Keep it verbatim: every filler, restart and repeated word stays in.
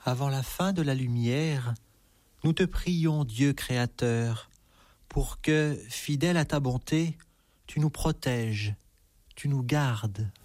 Avant la fin de la lumière, nous te prions, Dieu créateur, pour que, fidèle à ta bonté, tu nous protèges, tu nous gardes.